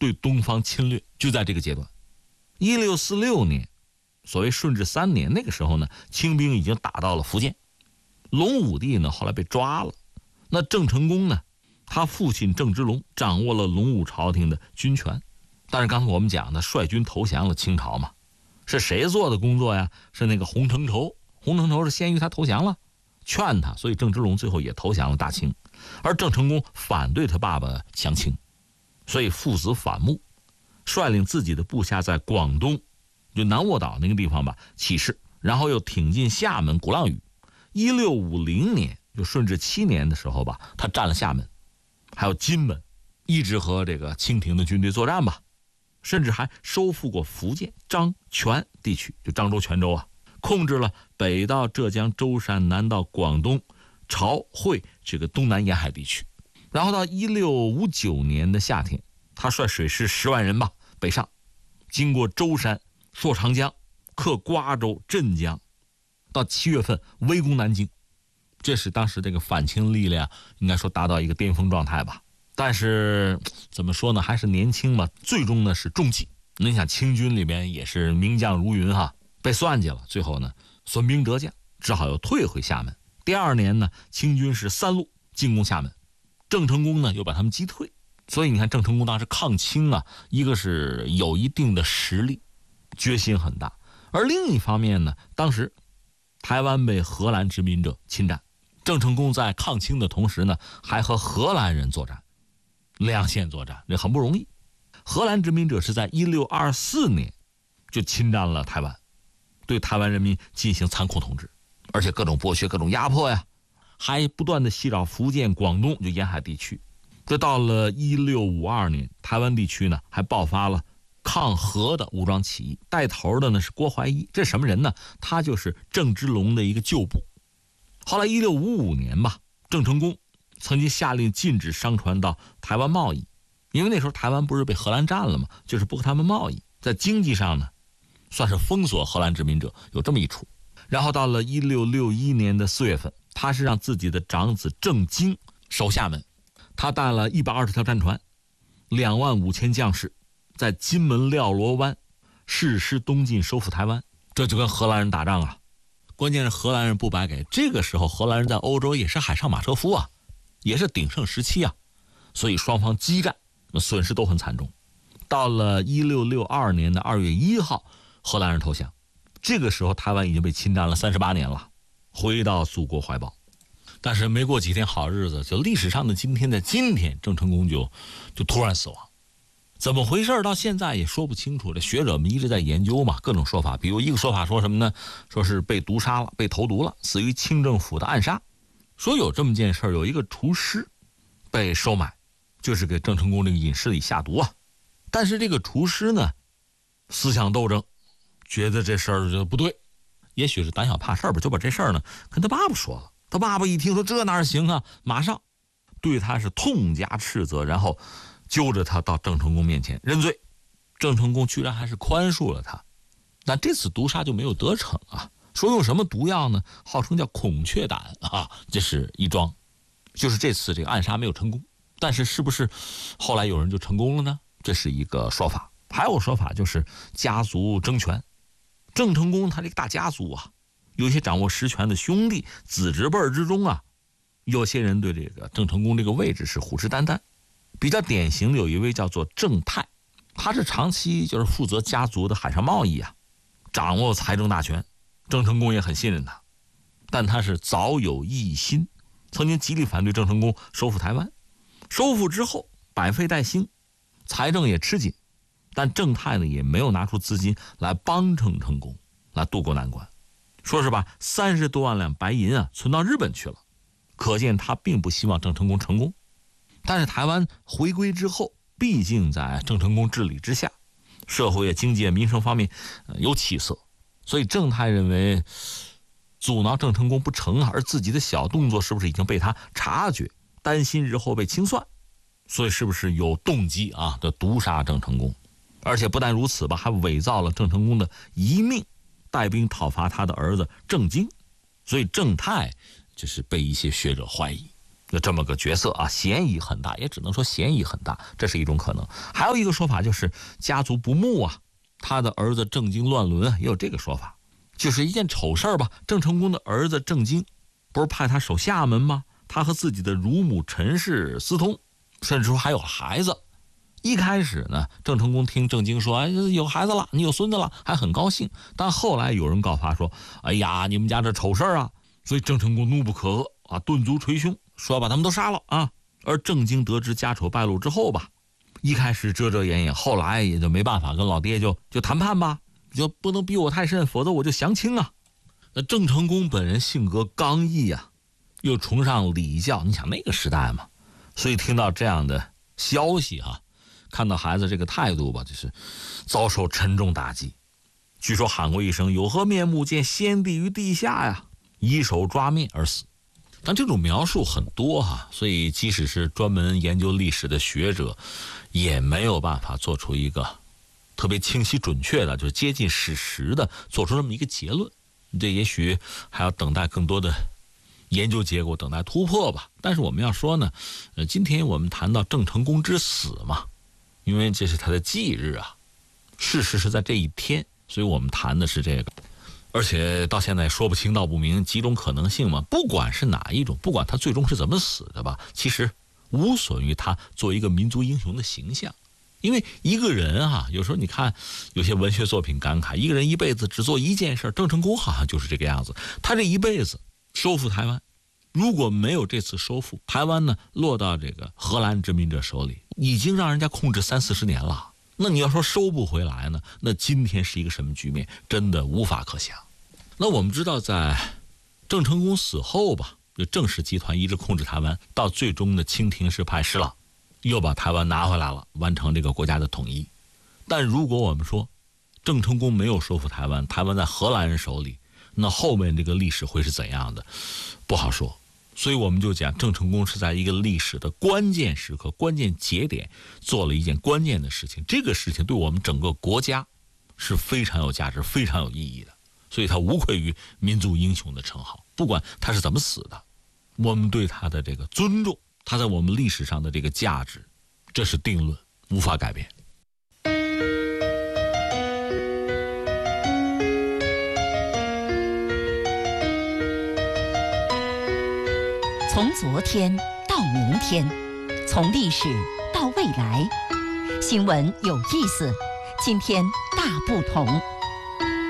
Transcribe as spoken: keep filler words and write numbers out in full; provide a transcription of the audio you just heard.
对东方侵略，就在这个阶段。一六四六年，所谓顺治三年，那个时候呢，清兵已经打到了福建，隆武帝呢后来被抓了，那郑成功呢，他父亲郑芝龙掌握了隆武朝廷的军权，但是刚才我们讲的率军投降了清朝嘛，是谁做的工作呀？是那个洪承畴，洪承畴是先于他投降了，劝他，所以郑芝龙最后也投降了大清，而郑成功反对他爸爸降清，所以父子反目，率领自己的部下在广东，就南卧岛那个地方吧起事，然后又挺进厦门、鼓浪屿。一六五零年，就顺治七年的时候吧，他占了厦门，还有金门，一直和这个清廷的军队作战吧，甚至还收复过福建漳泉地区，就漳州、泉州啊，控制了北到浙江舟山，南到广东潮惠这个东南沿海地区。然后到一六五九年的夏天，他率水师十万人吧北上，经过舟山、朔长江，克瓜州、镇江，到七月份围攻南京。这是当时这个反清力量应该说达到一个巅峰状态吧。但是怎么说呢，还是年轻嘛，最终呢是中计。你想清军里边也是名将如云哈，被算计了，最后呢损兵折将，只好又退回厦门。第二年呢，清军是三路进攻厦门，郑成功呢又把他们击退。所以你看郑成功当时抗清啊，一个是有一定的实力，决心很大，而另一方面呢，当时台湾被荷兰殖民者侵占，郑成功在抗清的同时呢，还和荷兰人作战，两线作战，这很不容易。荷兰殖民者是在一六二四年就侵占了台湾，对台湾人民进行残酷统治，而且各种剥削、各种压迫呀，还不断的袭扰福建、广东就沿海地区。这到了一六五二年，台湾地区呢还爆发了抗荷的武装起义，带头的呢是郭怀一，这什么人呢？他就是郑芝龙的一个旧部。后来一六五五年吧，郑成功曾经下令禁止商船到台湾贸易，因为那时候台湾不是被荷兰占了吗？就是不和他们贸易，在经济上呢算是封锁荷兰殖民者，有这么一出。然后到了一六六一年的四月份，他是让自己的长子郑经守厦门，他带了一百二十条战船，两万五千将士，在金门廖罗湾誓师东进，收复台湾。这就跟荷兰人打仗啊，关键是荷兰人不白给。这个时候荷兰人在欧洲也是海上马车夫啊，也是鼎盛时期啊，所以双方激战，损失都很惨重。到了一六六二年的二月一号，荷兰人投降。这个时候台湾已经被侵占了三十八年了，回到祖国怀抱。但是没过几天好日子，就历史上的今天的今天，郑成功就就突然死亡。怎么回事到现在也说不清楚，这学者们一直在研究嘛，各种说法。比如一个说法说什么呢？说是被毒杀了，被投毒了，死于清政府的暗杀。说有这么件事，有一个厨师被收买，就是给郑成功这个饮食里下毒啊。但是这个厨师呢，思想斗争，觉得这事儿就不对，也许是胆小怕事儿吧，就把这事儿呢跟他爸爸说了。他爸爸一听说这哪行啊，马上对他是痛加斥责，然后揪着他到郑成功面前认罪。郑成功居然还是宽恕了他，但这次毒杀就没有得逞啊。说用什么毒药呢？号称叫孔雀胆啊，这是一桩，就是这次这个暗杀没有成功。但是是不是后来有人就成功了呢？这是一个说法。还有说法就是家族争权，郑成功他这个大家族啊，有些掌握实权的兄弟子侄辈之中啊，有些人对这个郑成功这个位置是虎视眈眈。比较典型的有一位叫做郑泰，他是长期就是负责家族的海上贸易啊，掌握财政大权，郑成功也很信任他。但他是早有异心，曾经极力反对郑成功收复台湾。收复之后百废待兴，财政也吃紧，但郑泰呢也没有拿出资金来帮郑成功来渡过难关。说是把三十多万两白银啊存到日本去了，可见他并不希望郑成功成功。但是台湾回归之后，毕竟在郑成功治理之下，社会啊、经济啊、民生方面、呃、有起色，所以郑泰认为阻挠郑成功不成啊，而自己的小动作是不是已经被他察觉，担心日后被清算，所以是不是有动机啊的毒杀郑成功。而且不但如此吧，还伪造了郑成功的遗命，带兵讨伐他的儿子郑经。所以郑泰就是被一些学者怀疑。 这么个角色啊，嫌疑很大，也只能说嫌疑很大，这是一种可能。还有一个说法就是家族不睦啊，他的儿子郑经乱伦啊，也有这个说法，就是一件丑事吧。郑成功的儿子郑经不是派他守厦门吗？他和自己的乳母陈氏私通，甚至说还有孩子。一开始呢，郑成功听郑经说，哎，有孩子了，你有孙子了，还很高兴。但后来有人告发说，哎呀，你们家这丑事啊！所以郑成功怒不可遏啊，顿足捶胸，说要把他们都杀了啊。而郑经得知家丑败露之后吧，一开始遮遮掩掩，后来也就没办法，跟老爹就就谈判吧，就不能逼我太甚，否则我就降清啊。那郑成功本人性格刚毅啊，又崇尚礼教，你想那个时代嘛，所以听到这样的消息啊，看到孩子这个态度吧，就是遭受沉重打击。据说喊过一声有何面目见先帝于地下呀，以手抓面而死。但这种描述很多哈，所以即使是专门研究历史的学者也没有办法做出一个特别清晰准确的，就是接近史实的做出这么一个结论。这也许还要等待更多的研究结果，等待突破吧。但是我们要说呢，呃，今天我们谈到郑成功之死嘛，因为这是他的忌日啊，事实是在这一天，所以我们谈的是这个。而且到现在说不清道不明，几种可能性嘛，不管是哪一种，不管他最终是怎么死的吧，其实无损于他作为一个民族英雄的形象。因为一个人啊，有时候你看有些文学作品感慨，一个人一辈子只做一件事，郑成功好像就是这个样子。他这一辈子收复台湾，如果没有这次收复，台湾呢落到这个荷兰殖民者手里，已经让人家控制三四十年了。那你要说收不回来呢，那今天是一个什么局面，真的无法可想。那我们知道，在郑成功死后吧，就郑氏集团一直控制台湾，到最终的清廷是派施琅又把台湾拿回来了，完成这个国家的统一。但如果我们说郑成功没有收复台湾，台湾在荷兰人手里，那后面这个历史会是怎样的，不好说。所以我们就讲郑成功是在一个历史的关键时刻、关键节点做了一件关键的事情，这个事情对我们整个国家是非常有价值、非常有意义的，所以他无愧于民族英雄的称号。不管他是怎么死的，我们对他的这个尊重，他在我们历史上的这个价值，这是定论，无法改变。 从昨天到明天，从历史到未来，新闻有意思，今天大不同。